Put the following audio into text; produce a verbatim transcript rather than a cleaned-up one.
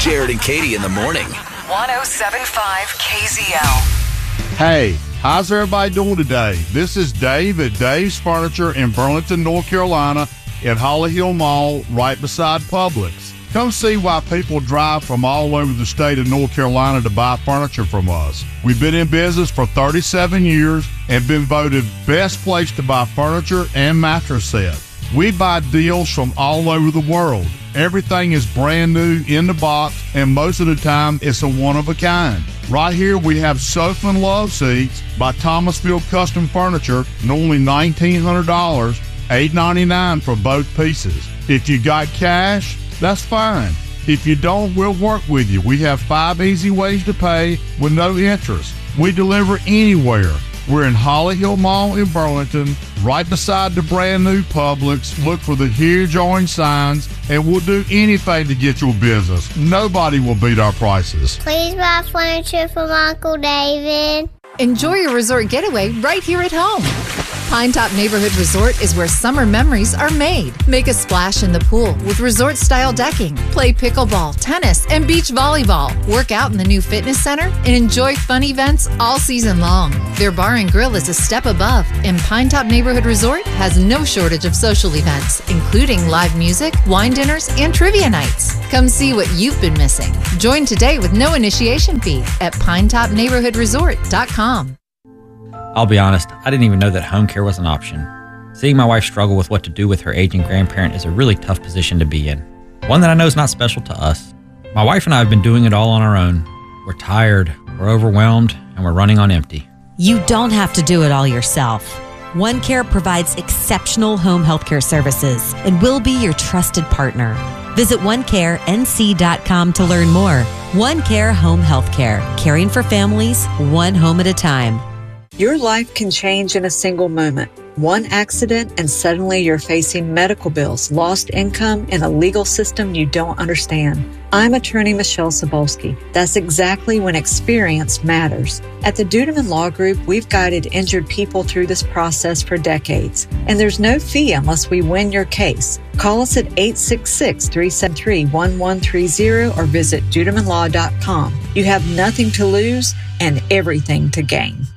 Jared and Katie in the morning. one oh seven point five K Z L. Hey, how's everybody doing today? This is Dave at Dave's Furniture in Burlington, North Carolina at Holly Hill Mall right beside Publix. Come see why people drive from all over the state of North Carolina to buy furniture from us. We've been in business for thirty-seven years and been voted best place to buy furniture and mattress sets. We buy deals from all over the world. Everything is brand new in the box, and most of the time it's a one-of-a-kind. Right here we have Sofa and Love Seats by Thomasville Custom Furniture, and only nineteen hundred dollars, eight ninety-nine for both pieces. If you got cash, that's fine. If you don't, we'll work with you. We have five easy ways to pay with no interest. We deliver anywhere. We're in Holly Hill Mall in Burlington, right beside the brand new Publix. Look for the huge orange signs, and we'll do anything to get your business. Nobody will beat our prices. Please buy furniture from Uncle David. Enjoy your resort getaway right here at home. Pinetop Neighborhood Resort is where summer memories are made. Make a splash in the pool with resort-style decking. Play pickleball, tennis, and beach volleyball. Work out in the new fitness center and enjoy fun events all season long. Their bar and grill is a step above, and Pinetop Neighborhood Resort has no shortage of social events, including live music, wine dinners, and trivia nights. Come see what you've been missing. Join today with no initiation fee at pinetop neighborhood resort dot com. I'll be honest, I didn't even know that home care was an option. Seeing my wife struggle with what to do with her aging grandparent is a really tough position to be in. One that I know is not special to us. My wife and I have been doing it all on our own. We're tired, we're overwhelmed, and we're running on empty. You don't have to do it all yourself. OneCare provides exceptional home healthcare services and will be your trusted partner. Visit one care N C dot com to learn more. OneCare Home Healthcare, caring for families one home at a time. Your life can change in a single moment. One accident and suddenly you're facing medical bills, lost income, and a legal system you don't understand. I'm attorney Michelle Sobolski. That's exactly when experience matters. At the Dudeman Law Group, we've guided injured people through this process for decades, and there's no fee unless we win your case. Call us at eight six six, three seven three, one one three zero or visit dudeman law dot com. You have nothing to lose and everything to gain.